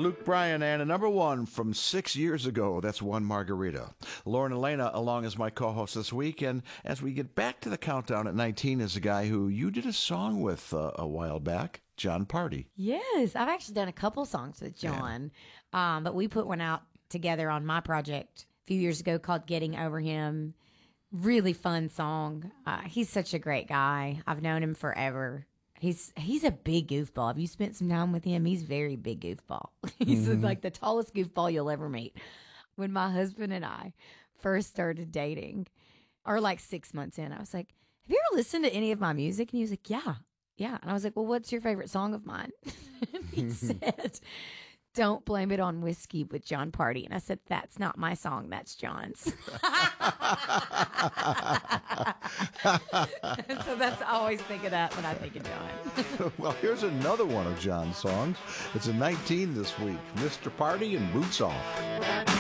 Luke Bryan and a number one from 6 years ago. That's One Margarita. Lauren Elena along as my co-host this week. And as we get back to the countdown at 19 is a guy who you did a song with a while back, Jon Pardi. Yes, I've actually done a couple songs with Jon. Yeah. But we put one out together on my project a few years ago called Getting Over Him. Really fun song. He's such a great guy. I've known him forever. He's a big goofball. Have you spent some time with him? He's very big goofball. He's like the tallest goofball you'll ever meet. When my husband and I first started dating, or like 6 months in, I was like, have you ever listened to any of my music? And he was like, yeah. And I was like, well, what's your favorite song of mine? And he said, Don't Blame It on Whiskey with Jon Pardi. And I said, that's not my song. That's Jon's. So that's I always think of that when I think of Jon. Well, here's another one of Jon's songs. It's a 19 this week. Mr. Party and Boots Off.